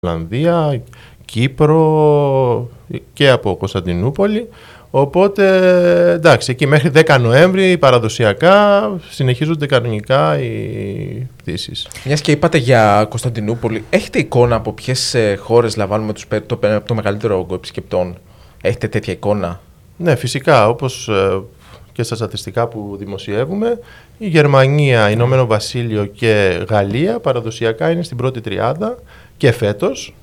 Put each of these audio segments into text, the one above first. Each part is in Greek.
Ολλανδία, Κύπρο και από Κωνσταντινούπολη. Οπότε, εντάξει, εκεί μέχρι 10 Νοέμβρη παραδοσιακά συνεχίζονται κανονικά οι πτήσεις. Μιας και είπατε για Κωνσταντινούπολη, έχετε εικόνα από ποιες χώρες λαμβάνουμε το μεγαλύτερο όγκο επισκεπτών? Έχετε τέτοια εικόνα? Ναι, φυσικά, όπως και στα στατιστικά που δημοσιεύουμε, η Γερμανία, Ηνωμένο Βασίλειο και Γαλλία παραδοσιακά είναι στην πρώτη τριάδα και φέτος.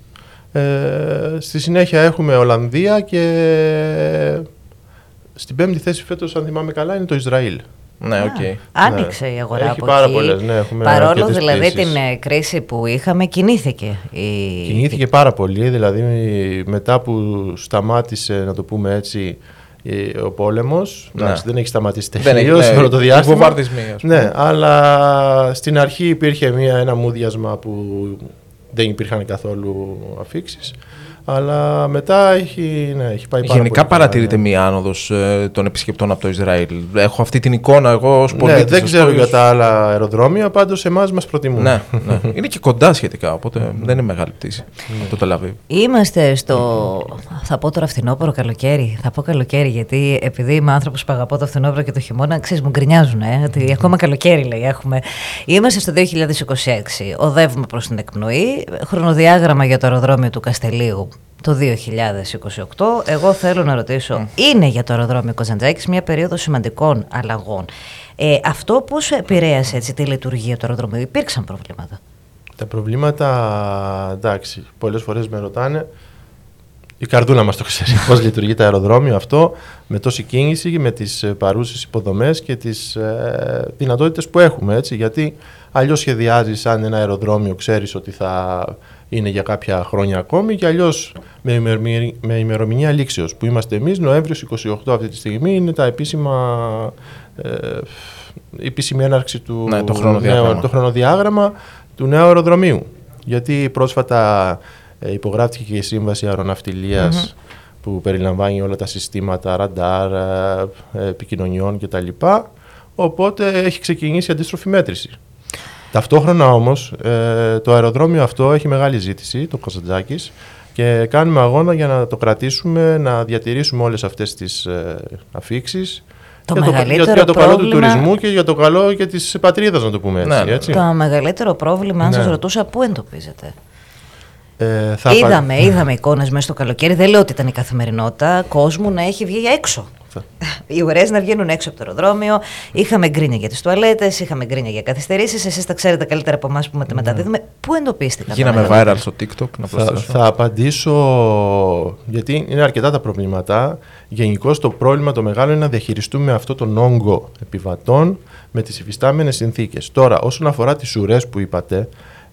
Στη συνέχεια έχουμε Ολλανδία και στην πέμπτη θέση φέτος, αν θυμάμαι καλά, είναι το Ισραήλ. Ναι, οκ. Άνοιξε η αγορά έχει από πάρα εκεί. πολλές, ναι, έχουμε Παρόλο δηλαδή πτήσεις. την κρίση που είχαμε, κινήθηκε. Κινήθηκε πάρα πολύ, δηλαδή μετά που σταμάτησε, να το πούμε έτσι, ο πόλεμος. Ναι. Δεν έχει σταματήσει τελείως όλο το διάστημα. Βομβαρδισμοί, ας πούμε. Ναι, αλλά στην αρχή υπήρχε ένα μούδιασμα που δεν υπήρχαν καθόλου αφίξεις. Αλλά μετά έχει πάει πάρα Γενικά πολύ. παρατηρείται μία άνοδος των επισκεπτών από το Ισραήλ. Έχω αυτή την εικόνα εγώ ως πολίτης. Ναι, δεν ξέρω για τα άλλα αεροδρόμια, πάντως εμάς μας προτιμούν. Ναι. Είναι και κοντά σχετικά, οπότε δεν είναι μεγάλη πτήση από το Τελαβίβ. Είμαστε θα πω τώρα φθινόπωρο, καλοκαίρι. Θα πω καλοκαίρι, γιατί επειδή είμαι άνθρωπος που αγαπώ το φθινόπωρο και το χειμώνα, ξέρεις, μου γκρινιάζουν, ότι ακόμα καλοκαίρι λέει έχουμε. Είμαστε στο 2026. Οδεύουμε προς την εκπνοή. Χρονοδιάγραμμα για το αεροδρόμιο του Καστελίου το 2028. Εγώ θέλω να ρωτήσω, είναι για το αεροδρόμιο Καζαντζάκης μια περίοδος σημαντικών αλλαγών? Αυτό πώς επηρέασε έτσι τη λειτουργία του αεροδρομίου? Υπήρξαν προβλήματα? Τα προβλήματα, εντάξει, πολλές φορές με ρωτάνε. Η καρδούλα μας το ξέρει πώς λειτουργεί το αεροδρόμιο αυτό, με τόση κίνηση, με τις παρούσες υποδομές και τις δυνατότητες που έχουμε, έτσι, γιατί αλλιώς σχεδιάζεις σαν ένα αεροδρόμιο, ξέρεις ότι θα είναι για κάποια χρόνια ακόμη, και αλλιώς με ημερομηνία λήξεως, που είμαστε εμείς, Νοέμβριος 28 αυτή τη στιγμή, είναι τα επίσημη έναρξη του το χρονοδιάγραμμα του νέου αεροδρομίου. Γιατί πρόσφατα υπογράφηκε και η Σύμβαση Αεροναυτιλίας που περιλαμβάνει όλα τα συστήματα ραντάρ, επικοινωνιών κτλ. Οπότε έχει ξεκινήσει αντίστροφη μέτρηση. Ταυτόχρονα όμως το αεροδρόμιο αυτό έχει μεγάλη ζήτηση, το Καζαντζάκης, και κάνουμε αγώνα για να το κρατήσουμε, να διατηρήσουμε όλες αυτές τις αφίξεις για το καλό του τουρισμού και για το καλό και της πατρίδας, να το πούμε έτσι. Έτσι. Το μεγαλύτερο πρόβλημα, αν σας ρωτούσα, πού εντοπίζετε? Είδαμε εικόνες μέσα στο καλοκαίρι, δεν λέω ότι ήταν η καθημερινότητα, κόσμου να έχει βγει έξω. Οι ουρές να βγαίνουν έξω από το αεροδρόμιο. Είχαμε γκρίνια για τις τουαλέτες, είχαμε γκρίνια για καθυστερήσεις. Εσείς τα ξέρετε καλύτερα από εμάς που μεταδίδουμε. Πού εντοπίστηκαν? Γίναμε viral στο TikTok, να προσθέσω. Θα απαντήσω, γιατί είναι αρκετά τα προβλήματα. Γενικώς το πρόβλημα το μεγάλο είναι να διαχειριστούμε αυτό τον όγκο επιβατών με τις υφιστάμενες συνθήκες. Τώρα, όσον αφορά τις ουρές που είπατε,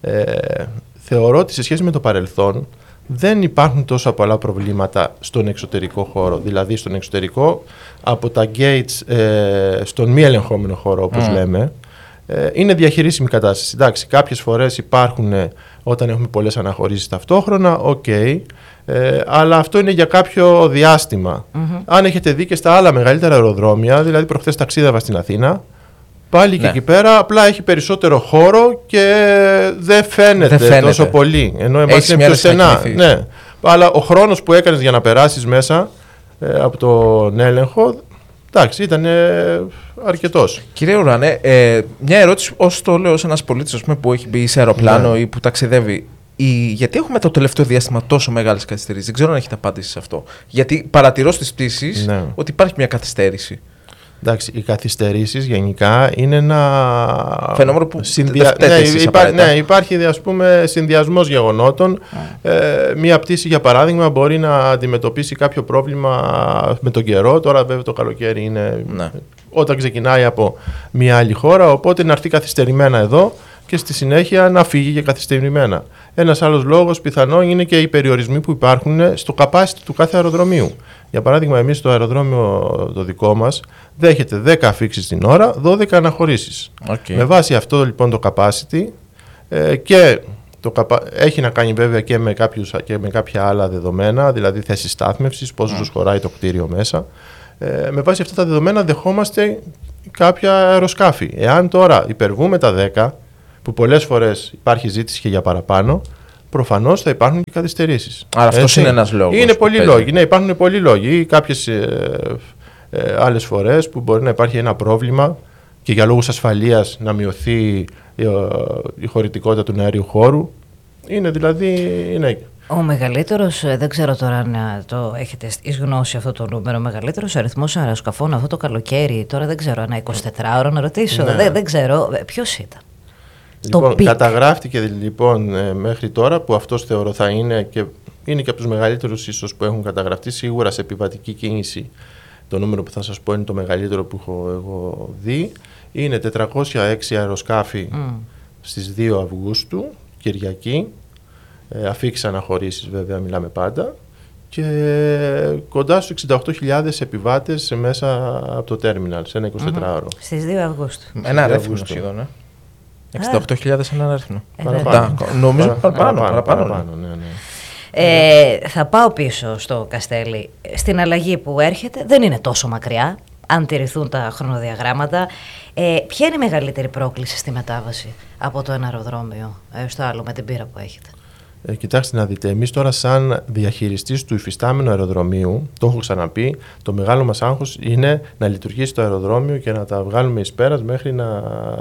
θεωρώ ότι σε σχέση με το παρελθόν δεν υπάρχουν τόσα πολλά προβλήματα στον εξωτερικό χώρο. Δηλαδή στον εξωτερικό, από τα gates στον μη ελεγχόμενο χώρο, όπως λέμε, είναι διαχειρίσιμη κατάσταση. Εντάξει, κάποιες φορές υπάρχουν όταν έχουμε πολλές αναχωρήσεις ταυτόχρονα, αλλά αυτό είναι για κάποιο διάστημα. Αν έχετε δει και στα άλλα μεγαλύτερα αεροδρόμια, δηλαδή προχθές ταξίδευα στην Αθήνα, πάλι και εκεί πέρα απλά έχει περισσότερο χώρο και δεν φαίνεται τόσο πολύ. Ενώ εμάς είναι πιο στενά. Ναι. Αλλά ο χρόνος που έκανες για να περάσεις μέσα από τον έλεγχο, εντάξει, ήταν αρκετός. Κύριε Ουρανέ, μια ερώτηση ως το λέω σε ένας πολίτης που έχει μπει σε αεροπλάνο ή που ταξιδεύει. Γιατί έχουμε το τελευταίο διάστημα τόσο μεγάλες καθυστερήσεις? Δεν ξέρω αν έχετε απάντηση σε αυτό. Γιατί παρατηρώ στις πτήσεις ότι υπάρχει μια καθυστέρηση. Εντάξει, οι καθυστερήσεις γενικά είναι ένα φαινόμενο που υπάρχει, ας πούμε, συνδυασμός γεγονότων. Μία πτήση, για παράδειγμα, μπορεί να αντιμετωπίσει κάποιο πρόβλημα με τον καιρό. Τώρα βέβαια το καλοκαίρι είναι όταν ξεκινάει από μία άλλη χώρα, οπότε να έρθει καθυστερημένα εδώ και στη συνέχεια να φύγει και καθυστερημένα. Ένας άλλος λόγος πιθανόν είναι και οι περιορισμοί που υπάρχουν στο capacity του κάθε αεροδρομίου. Για παράδειγμα, εμείς στο αεροδρόμιο το δικό μας δέχεται 10 αφίξεις την ώρα, 12 αναχωρήσεις. Με βάση αυτό λοιπόν το capacity και έχει να κάνει βέβαια και με κάποια άλλα δεδομένα, δηλαδή θέσεις στάθμευσης, πόσο χωράει το κτίριο μέσα. Με βάση αυτά τα δεδομένα δεχόμαστε κάποια αεροσκάφη. Εάν τώρα υπερβούμε τα 10, που πολλές φορές υπάρχει ζήτηση και για παραπάνω, προφανώς θα υπάρχουν και καθυστερήσεις. Άρα αυτός είναι ένας λόγος. Είναι πολλοί λόγοι. Ναι, υπάρχουν πολλοί λόγοι. Κάποιες άλλες φορές που μπορεί να υπάρχει ένα πρόβλημα και για λόγους ασφαλείας να μειωθεί η χωρητικότητα του νεαρίου χώρου. Είναι δηλαδή. Είναι... Ο μεγαλύτερος, δεν ξέρω τώρα αν το έχετε εις γνώση αυτό το νούμερο, ο μεγαλύτερος αριθμός αεροσκαφών αυτό το καλοκαίρι, τώρα δεν ξέρω, ένα 24ωρο να ρωτήσω, ναι. δεν ξέρω, ποιος ήταν. Λοιπόν, καταγράφτηκε λοιπόν μέχρι τώρα, που αυτός θεωρώ θα είναι και από τους μεγαλύτερους ίσως που έχουν καταγραφτεί, σίγουρα σε επιβατική κίνηση. Το νούμερο που θα σας πω είναι το μεγαλύτερο που έχω εγώ δει. Είναι 406 αεροσκάφη στις 2 Αυγούστου, Κυριακή. Αφήξεις αναχωρήσεις βέβαια, μιλάμε πάντα. Και κοντά στους 68.000 επιβάτες μέσα από το τέρμιναλ, σε ένα 24ωρο. Στις 2 Αυγούστου. Ένα αριθμό σχεδόν, 68.000 ένα αριθμό. Νομίζω παραπάνω. Ναι. Θα πάω πίσω στο Καστέλι. Στην αλλαγή που έρχεται δεν είναι τόσο μακριά, αν τηρηθούν τα χρονοδιαγράμματα. Ποια είναι η μεγαλύτερη πρόκληση στη μετάβαση από το ένα αεροδρόμιο στο άλλο με την πείρα που έχετε? Κοιτάξτε να δείτε, εμείς τώρα σαν διαχειριστής του υφιστάμενου αεροδρομίου, το έχω ξαναπεί, το μεγάλο μας άγχος είναι να λειτουργήσει το αεροδρόμιο και να τα βγάλουμε εις πέρας μέχρι να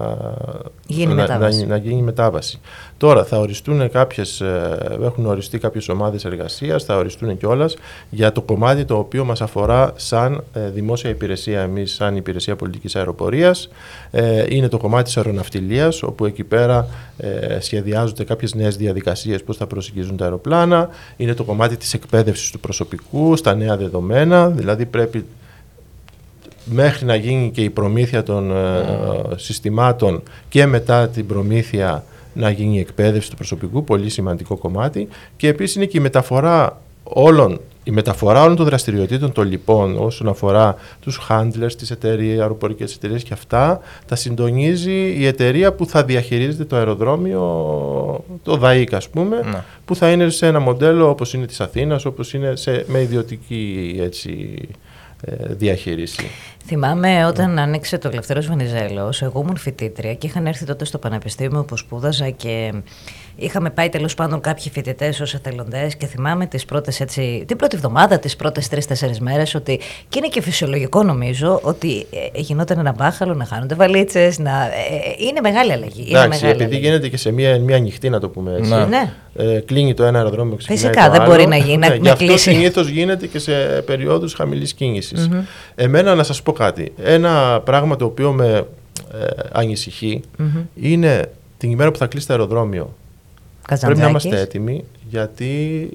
γίνει μετάβαση. Τώρα θα οριστούν έχουν οριστεί κάποιες ομάδες εργασίας, θα οριστούν κιόλας για το κομμάτι το οποίο μας αφορά σαν δημόσια υπηρεσία, εμείς σαν υπηρεσία πολιτικής αεροπορίας. Είναι το κομμάτι της αεροναυτιλίας, όπου εκεί πέρα σχεδιάζονται κάποιες νέες διαδικασίες πώς θα προσεγγίζουν τα αεροπλάνα. Είναι το κομμάτι της εκπαίδευσης του προσωπικού στα νέα δεδομένα, δηλαδή πρέπει μέχρι να γίνει και η προμήθεια των συστημάτων και μετά την προμήθεια να γίνει η εκπαίδευση του προσωπικού, πολύ σημαντικό κομμάτι. Και επίσης είναι και η μεταφορά όλων των δραστηριοτήτων των λοιπών όσον αφορά τους handlers, τις αεροπορικές εταιρείες και αυτά, τα συντονίζει η εταιρεία που θα διαχειρίζεται το αεροδρόμιο, το ΔΑΙΚ ας πούμε, που θα είναι σε ένα μοντέλο όπως είναι της Αθήνας, όπως είναι με ιδιωτική διαχείριση. Θυμάμαι όταν άνοιξε το Ελευθέρος Βενιζέλος, εγώ ήμουν φοιτήτρια και είχαν έρθει τότε στο Πανεπιστήμιο που σπούδαζα και είχαμε πάει τέλος πάντων κάποιοι φοιτητές ως εθελοντές και θυμάμαι την πρώτη εβδομάδα, τις πρώτες 3-4 μέρες, ότι και είναι και φυσιολογικό νομίζω ότι γινόταν ένα μπάχαλο, να χάνονται βαλίτσες, είναι μεγάλη αλλαγή. Εντάξει, επειδή γίνεται και σε μια νυχτή, να το πούμε έτσι. Ναι. Κλείνει το ένα αεροδρόμιο, ξεκινάει φυσικά, το άλλο. Δεν μπορεί να γίνει. Γι' αυτό συνήθως γίνεται και σε περιόδους χαμηλής κίνησης. Εμένα να σας πω κάτι. Ένα πράγμα το οποίο με ανησυχεί είναι την ημέρα που θα κλείσει το αεροδρόμιο. Πρέπει να είμαστε έτοιμοι, γιατί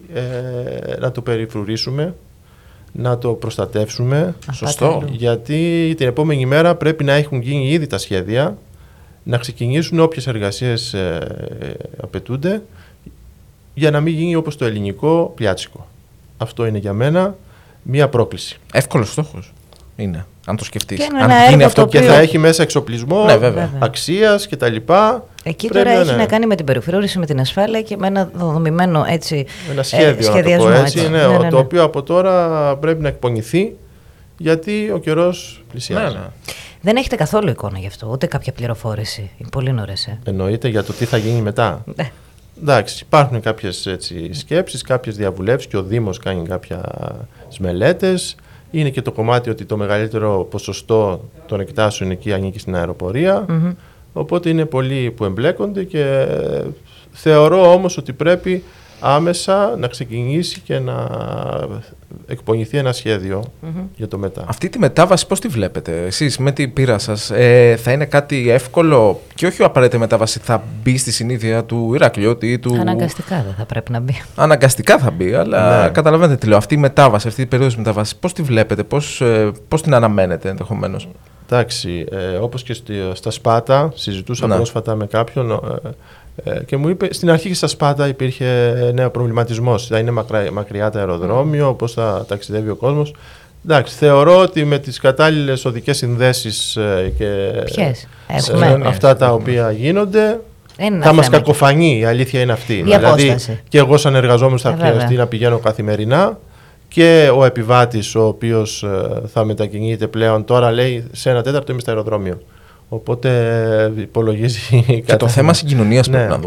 να το περιφρουρήσουμε, να το προστατεύσουμε. Σωστό. Γιατί την επόμενη μέρα πρέπει να έχουν γίνει ήδη τα σχέδια, να ξεκινήσουν όποιες εργασίες απαιτούνται, για να μην γίνει όπως το ελληνικό πιάτσικο. Αυτό είναι για μένα μία πρόκληση. Εύκολος στόχος είναι, αν το σκεφτείς. Αν γίνει αυτό και θα έχει μέσα εξοπλισμό, αξίας κτλ. Εκεί τώρα έχει να κάνει με την περιφρούρηση, με την ασφάλεια και με ένα δομημένο σχεδιασμό. Το οποίο από τώρα πρέπει να εκπονηθεί, γιατί ο καιρός πλησιάζει. Δεν έχετε καθόλου εικόνα γι' αυτό, ούτε κάποια πληροφόρηση. Είναι πολύ νωρίς. Εννοείται για το τι θα γίνει μετά. Εντάξει, υπάρχουν κάποιες σκέψεις, κάποιες διαβουλεύσεις και ο Δήμος κάνει κάποιες μελέτες. Είναι και το κομμάτι ότι το μεγαλύτερο ποσοστό των εκτάσεων εκεί ανήκει στην αεροπορία. Οπότε είναι πολλοί που εμπλέκονται και θεωρώ όμως ότι πρέπει άμεσα να ξεκινήσει και να εκπονηθεί ένα σχέδιο για το μετά. Αυτή τη μετάβαση πώς τη βλέπετε εσείς με την πείρα σας? Θα είναι κάτι εύκολο και όχι απαραίτητα μετάβαση θα μπει στη συνήθεια του Ηρακλειώτη ή του... Αναγκαστικά δεν θα πρέπει να μπει. Αναγκαστικά θα μπει, αλλά καταλαβαίνετε τι λέω. Αυτή η μετάβαση, αυτή η περίοδος μετάβασης, πώς τη βλέπετε, πώς την αναμένετε ενδεχομένως? Εντάξει, όπως και στα Σπάτα, συζητούσα πρόσφατα με κάποιον και μου είπε, στην αρχή και στα Σπάτα υπήρχε νέο προβληματισμός. Θα είναι μακριά το αεροδρόμιο, πώς θα ταξιδεύει ο κόσμος. Εντάξει, θεωρώ ότι με τις κατάλληλες οδικές συνδέσεις και αυτά τα οποία γίνονται, θα μας κακοφανεί, η αλήθεια είναι αυτή. Δηλαδή, και εγώ σαν εργαζόμενος θα χρειαστεί να πηγαίνω καθημερινά. Και ο επιβάτης, ο οποίος θα μετακινείται πλέον, τώρα λέει σε 1/4 είμαι στο αεροδρόμιο. Οπότε υπολογίζει. Και το θέμα συγκοινωνίας πρέπει να δούμε.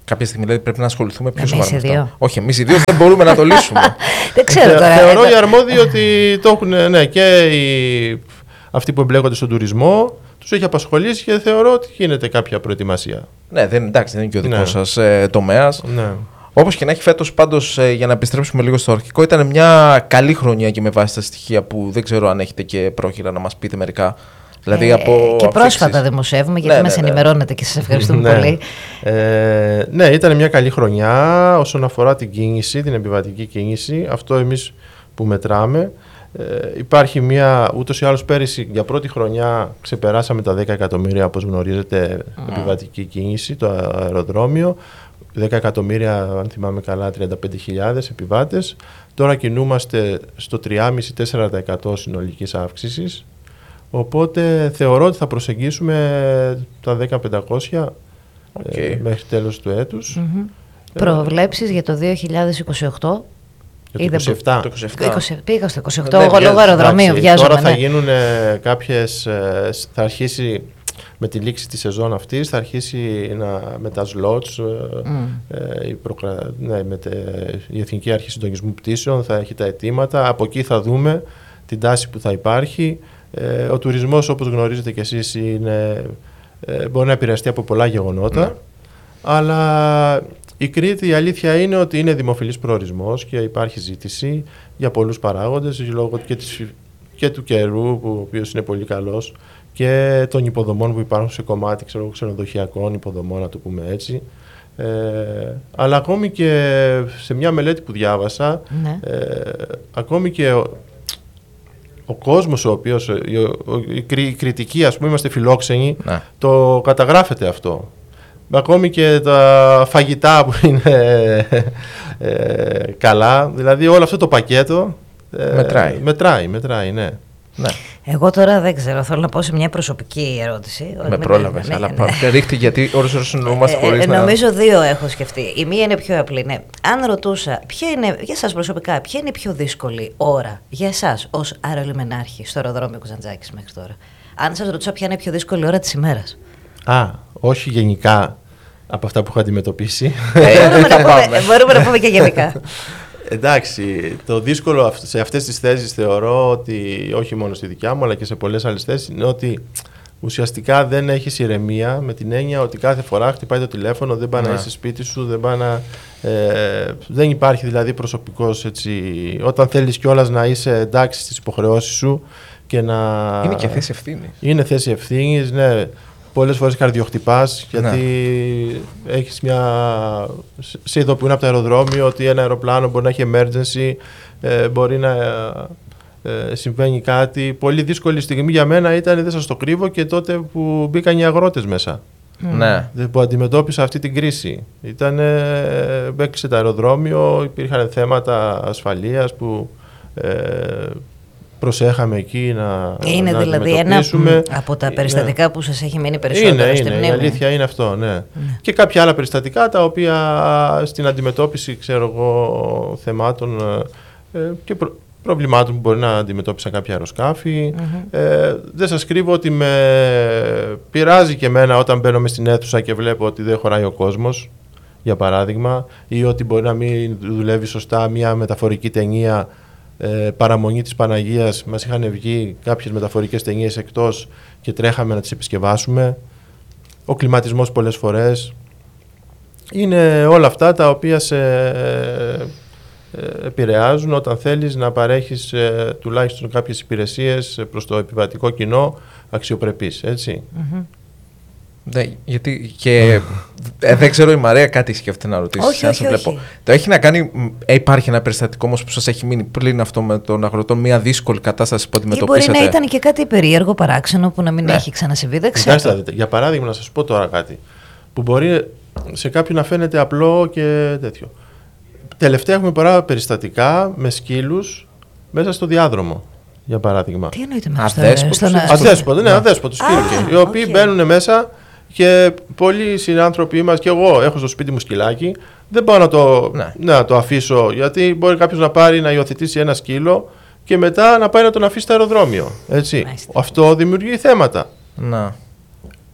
Κάποια στιγμή δηλαδή πρέπει να ασχοληθούμε πιο Εμείς σοβαρά οι με δύο. αυτό. Όχι, εμείς οι δύο δεν μπορούμε να το λύσουμε. Δεν ξέρω τώρα. Θεωρώ οι αρμόδιοι ότι το έχουν, ναι, και αυτοί που εμπλέκονται στον τουρισμό, τους έχει απασχολήσει και θεωρώ ότι γίνεται κάποια προετοιμασία. Ναι, εντάξει, δεν είναι και ο Ναι. δικός σας τομέας. Ναι. Όπως και να έχει, φέτος πάντως, για να επιστρέψουμε λίγο στο αρχικό, ήταν μια καλή χρονιά και με βάση τα στοιχεία που δεν ξέρω αν έχετε και πρόχειρα να μας πείτε μερικά. Δηλαδή από και πρόσφατα αφήξεις. δημοσιεύουμε, γιατί μας ενημερώνετε και σας ευχαριστούμε Ναι. πολύ. Ναι, ήταν μια καλή χρονιά όσον αφορά την κίνηση, την επιβατική κίνηση. Αυτό εμείς που μετράμε. Υπάρχει μια, ούτως ή άλλως πέρυσι για πρώτη χρονιά ξεπεράσαμε τα 10 εκατομμύρια, όπως γνωρίζετε, επιβατική κίνηση, το αεροδρόμιο. 10 εκατομμύρια, αν θυμάμαι καλά, 35.000 επιβάτες. Τώρα κινούμαστε στο 3,5-4% συνολικής αύξησης. Οπότε θεωρώ ότι θα προσεγγίσουμε τα 10.500 μέχρι τέλος του έτους. Προβλέψεις για το 2028. Για το 27. Το 27. Πήγα στο 28, Ναι, εγώ λόγω αεροδρομίου βιάζομαι. Τώρα θα ναι. γίνουν κάποιες, θα αρχίσει με τη λήξη της σεζόν αυτής, θα αρχίσει με τα slots, η Εθνική Αρχή Συντονισμού Πτήσεων θα έχει τα αιτήματα, από εκεί θα δούμε την τάση που θα υπάρχει. Ο τουρισμός, όπως γνωρίζετε κι εσείς, μπορεί να επηρεαστεί από πολλά γεγονότα, Ναι. αλλά η Κρήτη, η αλήθεια είναι ότι είναι δημοφιλής προορισμός και υπάρχει ζήτηση για πολλούς παράγοντες, λόγω και του καιρού, ο οποίος είναι πολύ καλός, και των υποδομών που υπάρχουν σε κομμάτι ξενοδοχειακών υποδομών, να το πούμε έτσι. Αλλά ακόμη και σε μια μελέτη που διάβασα, Ναι. ακόμη και ο κόσμος ο οποίος, η κριτική, ας πούμε, είμαστε φιλόξενοι, Ναι. το καταγράφεται αυτό. Ακόμη και τα φαγητά που είναι καλά, δηλαδή όλο αυτό το πακέτο μετράει, ναι. Ναι. Εγώ τώρα δεν ξέρω, θέλω να πω σε μια προσωπική ερώτηση. Με πρόλαβες, αλλά ρίχτη, γιατί ώρες συνομούμαστε χωρίς να... Νομίζω δύο έχω σκεφτεί. Η μία είναι πιο απλή. Ναι. Αν ρωτούσα, ποια είναι, για εσάς προσωπικά, ποια είναι η πιο δύσκολη ώρα για εσάς ως αερολιμενάρχη στο αεροδρόμιο Κουζαντζάκης μέχρι τώρα? Αν σας ρωτούσα ποια είναι η πιο δύσκολη ώρα της ημέρας. Όχι γενικά από αυτά που έχω αντιμετωπίσει. Μπορούμε να πούμε και γενικά. Εντάξει, το δύσκολο σε αυτές τις θέσεις θεωρώ ότι, όχι μόνο στη δικιά μου αλλά και σε πολλές άλλες θέσεις, είναι ότι ουσιαστικά δεν έχεις ηρεμία, με την έννοια ότι κάθε φορά χτυπάει το τηλέφωνο, δεν πάει να είσαι σπίτι σου, δεν υπάρχει δηλαδή προσωπικός, έτσι, όταν θέλεις κιόλας να είσαι εντάξει στις υποχρεώσεις σου και να... Είναι και θέση ευθύνη. Είναι θέση ευθύνης, ναι. Πολλές φορές καρδιοχτυπάς, γιατί έχεις σε ειδοποιούν από το αεροδρόμιο ότι ένα αεροπλάνο μπορεί να έχει emergency, μπορεί να συμβαίνει κάτι. Πολύ δύσκολη στιγμή για μένα ήταν, δεν σας το κρύβω, και τότε που μπήκαν οι αγρότες μέσα. Ναι. Που αντιμετώπισα αυτή την κρίση. Έκλεισε το αεροδρόμιο, υπήρχαν θέματα ασφαλείας που προσέχαμε εκεί να είναι να δηλαδή αντιμετωπίσουμε. ένα από τα περιστατικά που σας έχει μείνει περισσότερο στη μνήμη. Η αλήθεια είναι αυτό, ναι. Και κάποια άλλα περιστατικά τα οποία στην αντιμετώπιση, ξέρω εγώ, θεμάτων και προβλημάτων που μπορεί να αντιμετώπισαν κάποια αεροσκάφη. Δεν σας κρύβω ότι με πειράζει και εμένα όταν μπαίνω μες στην αίθουσα και βλέπω ότι δεν χωράει ο κόσμος, για παράδειγμα, ή ότι μπορεί να μην δουλεύει σωστά μια μεταφορική ταινία. Παραμονή της Παναγίας, μας είχαν βγει κάποιες μεταφορικές ταινίες εκτός και τρέχαμε να τις επισκευάσουμε. Ο κλιματισμός πολλές φορές. Είναι όλα αυτά τα οποία σε επηρεάζουν όταν θέλεις να παρέχεις τουλάχιστον κάποιες υπηρεσίες προς το επιβατικό κοινό αξιοπρεπείς, έτσι. Ναι, γιατί και δεν ξέρω, η Μαρία κάτι σκέφτεται να ρωτήσει. Όχι. Το έχει να κάνει. Υπάρχει ένα περιστατικό όμως που σας έχει μείνει πριν αυτό με τον αγροτών, μια δύσκολη κατάσταση που αντιμετωπίσατε? Ή μπορεί να ήταν και κάτι περίεργο, παράξενο που να μην έχει ξανασυμβεί, δεν ξέρω. Κοιτάξτε, για παράδειγμα, να σας πω τώρα κάτι που μπορεί σε κάποιον να φαίνεται απλό και τέτοιο. Τελευταία έχουμε πολλά περιστατικά με σκύλους μέσα στο διάδρομο, για παράδειγμα. Τι εννοείται με αυτό? Αδέσποτους σκύλους, οι οποίοι μπαίνουν μέσα. Και πολλοί συνάνθρωποι μας, και εγώ έχω στο σπίτι μου σκυλάκι, δεν πάω να το αφήσω, γιατί μπορεί κάποιος να πάρει να υιοθετήσει ένα σκύλο και μετά να πάει να τον αφήσει στο αεροδρόμιο. Έτσι. Αυτό δημιουργεί θέματα.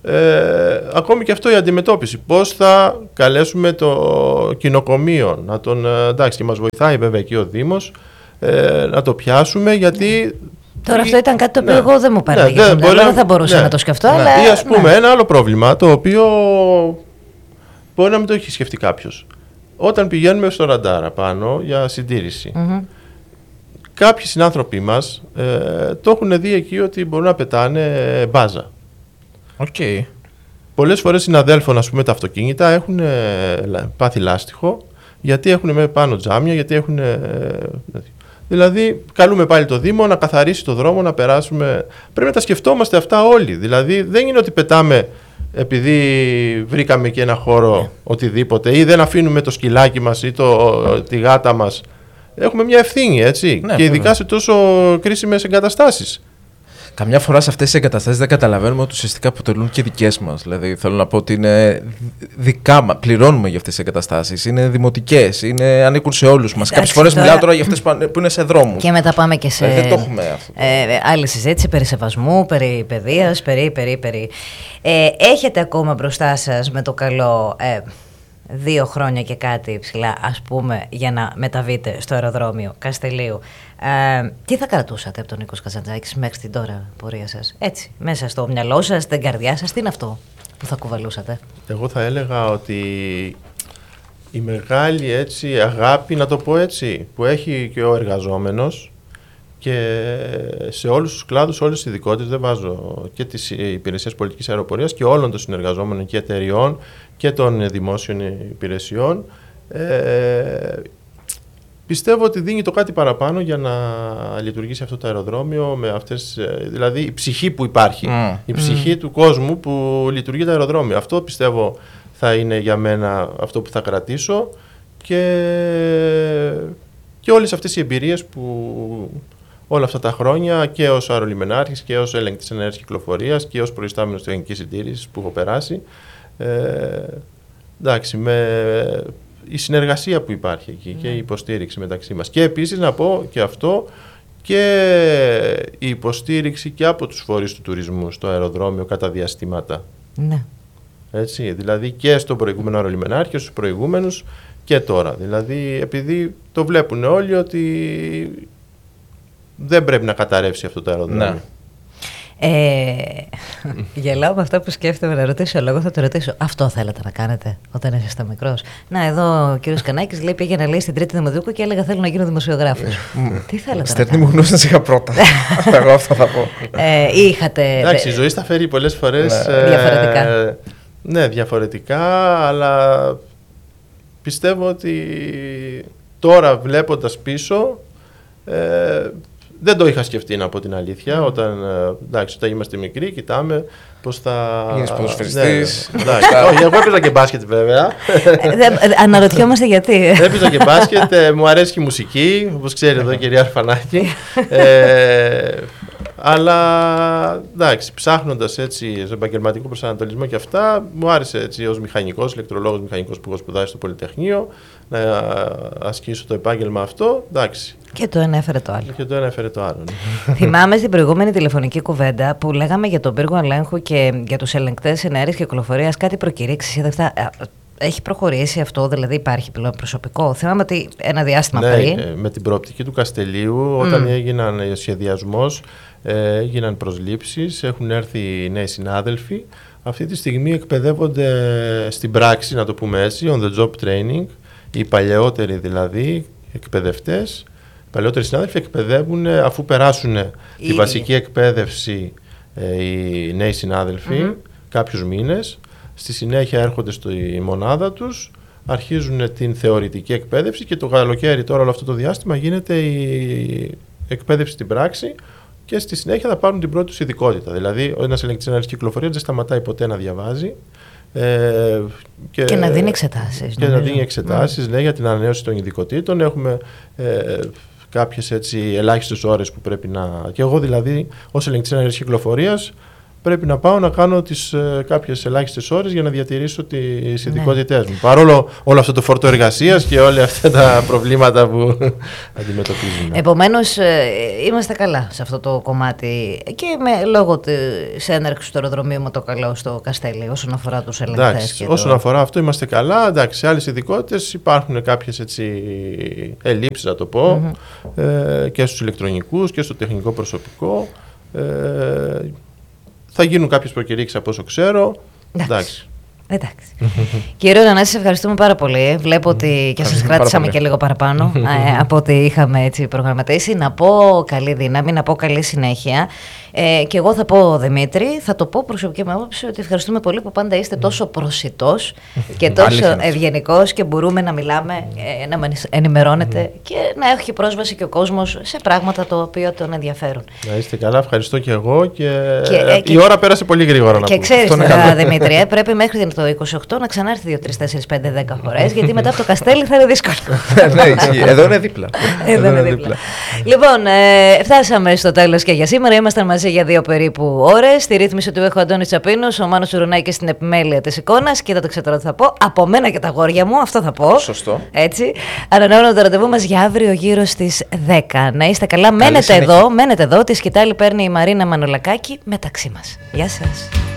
Ακόμη και αυτό η αντιμετώπιση. Πώς θα καλέσουμε το κοινοκομείο να τον. Εντάξει, και μας βοηθάει βέβαια εκεί ο Δήμος να το πιάσουμε, γιατί. Τώρα αυτό ήταν κάτι το οποίο εγώ δεν μου παράγει. Δεν θα μπορούσα να το σκεφτώ. Αλλά... Ή ας πούμε ένα άλλο πρόβλημα, το οποίο μπορεί να μην το έχει σκεφτεί κάποιος. Όταν πηγαίνουμε στο ραντάρ πάνω για συντήρηση, κάποιοι συνάνθρωποι μας το έχουν δει εκεί ότι μπορούν να πετάνε μπάζα. Okay. Πολλές φορές συναδέλφων, ας πούμε, τα αυτοκίνητα έχουν πάθει λάστιχο, γιατί έχουν πάνω τζάμια, γιατί έχουν. Δηλαδή, καλούμε πάλι το Δήμο να καθαρίσει το δρόμο, να περάσουμε. Πρέπει να τα σκεφτόμαστε αυτά όλοι. Δηλαδή, δεν είναι ότι πετάμε επειδή βρήκαμε και ένα χώρο οτιδήποτε, ή δεν αφήνουμε το σκυλάκι μας ή τη γάτα μας. Έχουμε μια ευθύνη, έτσι. Ναι, και ειδικά σε τόσο κρίσιμες εγκαταστάσεις. Καμιά φορά σε αυτές τις εγκαταστάσεις δεν καταλαβαίνουμε ότι ουσιαστικά αποτελούν και δικές μας. Δηλαδή, θέλω να πω ότι είναι δικά μας. Πληρώνουμε για αυτές τις εγκαταστάσεις. Είναι δημοτικές, ανήκουν σε όλους μας. Κάποιες φορές μιλάω τώρα για αυτές που είναι σε δρόμους. Και μετά πάμε και σε. Δεν το έχουμε αυτό. Άλλη συζήτηση περί σεβασμού, περί παιδείας, περί. Έχετε ακόμα μπροστά σας με το καλό 2 χρόνια και κάτι ψηλά, ας πούμε, για να μεταβείτε στο αεροδρόμιο Καστελίου. Τι θα κρατούσατε από τον Νίκο Καζαντζάκη μέχρι την τώρα πορεία σας? Έτσι, μέσα στο μυαλό σας, στην καρδιά σας, τι είναι αυτό που θα κουβαλούσατε? Εγώ θα έλεγα ότι η μεγάλη αγάπη, να το πω έτσι, που έχει και ο εργαζόμενος, και σε όλους τους κλάδους, όλες τις ειδικότητες, δεν βάζω και τις υπηρεσίες πολιτικής αεροπορίας και όλων των συνεργαζόμενων και εταιριών και των δημόσιων υπηρεσιών, πιστεύω ότι δίνει το κάτι παραπάνω για να λειτουργήσει αυτό το αεροδρόμιο, με αυτές, δηλαδή η ψυχή που υπάρχει, η ψυχή του κόσμου που λειτουργεί το αεροδρόμιο. Αυτό πιστεύω θα είναι για μένα αυτό που θα κρατήσω, και όλες αυτές οι εμπειρίες που όλα αυτά τα χρόνια, και ως αερολιμενάρχης και ως ελεγκτής εναέρειας κυκλοφορίας και ως προϊστάμενος τεχνικής συντήρησης που έχω περάσει, εντάξει, με η συνεργασία που υπάρχει εκεί και η υποστήριξη μεταξύ μας. Και επίσης να πω και αυτό, και η υποστήριξη και από τους φορείς του τουρισμού στο αεροδρόμιο κατά διαστήματα. Ναι. Έτσι, δηλαδή και στον προηγούμενο αερολιμενάρχη και στους προηγούμενους και τώρα. Δηλαδή, επειδή το βλέπουν όλοι ότι δεν πρέπει να καταρρεύσει αυτό το αεροδρόμιο. Ναι. Γελάω με αυτά που σκέφτομαι να ρωτήσω, αλλά εγώ θα το ρωτήσω. Αυτό θέλετε να κάνετε όταν ήσασταν μικρός? Να, εδώ ο κύριος Κανάκης λέει, πήγαινα λέει στην Τρίτη Δημοτικού και έλεγα θέλω να γίνω δημοσιογράφος. Τι θέλετε να Στερνή μου γνώση είχα πρώτα. Εγώ αυτό θα πω. Είχατε. Εντάξει, η ζωή στα φέρει πολλές φορές διαφορετικά. Ναι, διαφορετικά, αλλά πιστεύω ότι τώρα βλέποντας πίσω, δεν το είχα σκεφτεί, να πω την αλήθεια. Όταν είμαστε μικροί, κοιτάμε πώς θα. Γίνεις ποδοσφαιριστής. Όχι, εγώ έπαιζα και μπάσκετ βέβαια. Αναρωτιόμαστε γιατί. Έπαιζα και μπάσκετ, μου αρέσει και η μουσική, όπως ξέρει εδώ η κυρία Αρφανάκη. Αλλά εντάξει, ψάχνοντας έτσι σε επαγγελματικό προσανατολισμό και αυτά, μου άρεσε έτσι ως μηχανικός, ηλεκτρολόγος μηχανικός που έχω σπουδάσει στο Πολυτεχνείο, να ασκήσω το επάγγελμα αυτό. Εντάξει. Και το ένα έφερε το άλλο. Και το ένα έφερε το άλλο. Θυμάμαι στην προηγούμενη τηλεφωνική κουβέντα που λέγαμε για τον πύργο ελέγχου και για τους ελεγκτές εναέρειας κυκλοφορίας, κάτι προκηρύξεις ή αυτά. Έχει προχωρήσει αυτό, δηλαδή υπάρχει πλέον προσωπικό? Θυμάμαι ότι ένα διάστημα πριν. Με την προοπτική του Καστελίου, όταν έγιναν σχεδιασμός, έγιναν προσλήψεις, έχουν έρθει νέοι συνάδελφοι. Αυτή τη στιγμή εκπαιδεύονται στην πράξη, να το πούμε έτσι, on the job training. Οι παλαιότεροι δηλαδή εκπαιδευτές, οι παλαιότεροι συνάδελφοι εκπαιδεύουν, αφού περάσουν τη βασική εκπαίδευση οι νέοι συνάδελφοι κάποιους μήνες. Στη συνέχεια έρχονται στη μονάδα τους, αρχίζουν την θεωρητική εκπαίδευση και το καλοκαίρι τώρα όλο αυτό το διάστημα γίνεται η εκπαίδευση στην πράξη και στη συνέχεια θα πάρουν την πρώτη τους ειδικότητα. Δηλαδή, ένας ελεγκτής εναέρειας κυκλοφορίας δεν σταματάει ποτέ να διαβάζει. Και να δίνει εξετάσεις. Και να δίνει εξετάσεις, ναι, για την ανανέωση των ειδικοτήτων. Έχουμε κάποιες έτσι ελάχιστες ώρες που πρέπει να. Και εγώ δηλαδή, ως ελεγκτής εναέρειας κυκλοφορίας, πρέπει να πάω να κάνω κάποιες ελάχιστες ώρες για να διατηρήσω τις ειδικότητές μου. Παρόλο όλο αυτό το φόρτο εργασίας και όλα αυτά τα προβλήματα που αντιμετωπίζουμε. Επομένως, είμαστε καλά σε αυτό το κομμάτι και λόγω της έναρξης του αεροδρομίου με το καλό στο Καστέλι, όσον αφορά τους ελεγκτές. Όσον αφορά αυτό είμαστε καλά. Εντάξει, σε άλλες ειδικότητες υπάρχουν κάποιες ελλείψεις, να το πω, και στους ηλεκτρονικούς και στο τεχνικό προσωπικό. Θα γίνουν κάποιες προκηρύξεις από όσο ξέρω. Εντάξει. Κύριε Ρανάση, ευχαριστούμε πάρα πολύ. Βλέπω ότι και σας κράτησαμε και λίγο παραπάνω από ό,τι είχαμε έτσι προγραμματίσει. Να πω καλή δύναμη, να πω καλή συνέχεια. Και εγώ θα πω, Δημήτρη, θα το πω προσωπική μου άποψη, ότι ευχαριστούμε πολύ που πάντα είστε τόσο προσιτός και τόσο ευγενικός και μπορούμε να μιλάμε, να μας ενημερώνετε και να έχει πρόσβαση και ο κόσμος σε πράγματα τα οποία τον ενδιαφέρουν. Να είστε καλά, ευχαριστώ και εγώ και η ώρα πέρασε πολύ γρήγορα. Και ξέρεις, Δημήτρη, πρέπει μέχρι το 28 να ξανάρθει 2, 3, 4, 5, 10 φορές, γιατί μετά από το Καστέλι θα είναι δύσκολο. Εδώ είναι δίπλα. Λοιπόν, φτάσαμε στο τέλος και για σήμερα. Ήμασταν μαζί για 2 περίπου ώρες. Στη ρύθμιση του έχω Αντώνη Τσαπίνος, ο Μάνος Ουρουνάκης στην επιμέλεια της εικόνας. Κοίτατε τώρα τι θα πω. Από μένα και τα αγόρια μου, αυτό θα πω. Σωστό. Έτσι. Ανανεώνω το ραντεβού μας για αύριο γύρω στις 10. Να είστε καλά. Μένετε εδώ. Τη σκητάλη παίρνει η Μαρίνα Μανολακάκη μεταξύ μας. Γεια σας.